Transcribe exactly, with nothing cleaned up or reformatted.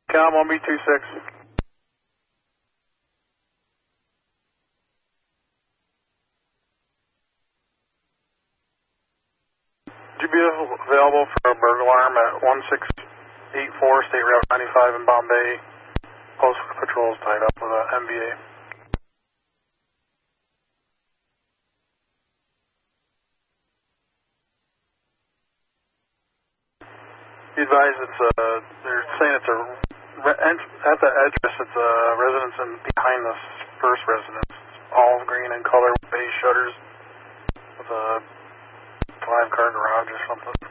Com one B two six. Would you be available for a burglar alarm at one six eight four State Route ninety-five in Bombay? Post patrol is tied up with a M B A. Be advised it's a, they're saying it's a, at the address it's a residence in behind the first residence. It's olive green in color with beige shutters with a five car garage or something.